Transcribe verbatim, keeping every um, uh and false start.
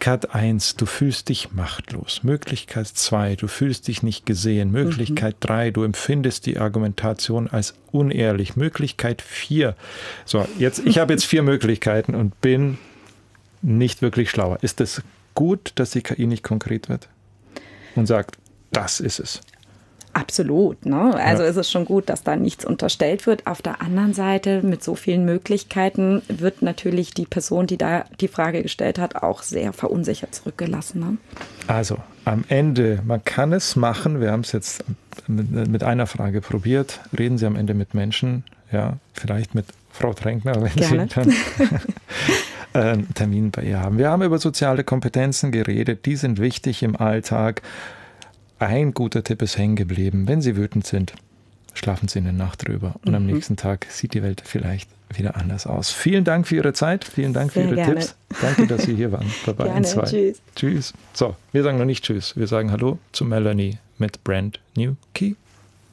Möglichkeit eins, du fühlst dich machtlos. Möglichkeit zwei, du fühlst dich nicht gesehen. Möglichkeit drei, du empfindest die Argumentation als unehrlich. Möglichkeit vier, so, jetzt, ich habe jetzt vier Möglichkeiten und bin nicht wirklich schlauer. Ist es gut, dass die K I nicht konkret wird und sagt, das ist es? Absolut. Ne? Also ja. ist es schon gut, dass da nichts unterstellt wird. Auf der anderen Seite, mit so vielen Möglichkeiten, wird natürlich die Person, die da die Frage gestellt hat, auch sehr verunsichert zurückgelassen. Ne? Also am Ende, man kann es machen. Wir haben es jetzt mit, mit einer Frage probiert. Reden Sie am Ende mit Menschen, ja, vielleicht mit Frau Tränkner, wenn Gerne. Sie dann einen Termin bei ihr haben. Wir haben über soziale Kompetenzen geredet. Die sind wichtig im Alltag. Ein guter Tipp ist hängen geblieben. Wenn Sie wütend sind, schlafen Sie eine Nacht drüber. Und mhm. am nächsten Tag sieht die Welt vielleicht wieder anders aus. Vielen Dank für Ihre Zeit. Vielen Dank für Sehr Ihre gerne. Tipps. Danke, dass Sie hier waren. Dabei Gerne. in zwei. Tschüss. Tschüss. So, wir sagen noch nicht Tschüss. Wir sagen Hallo zu Melanie mit Brand New Key.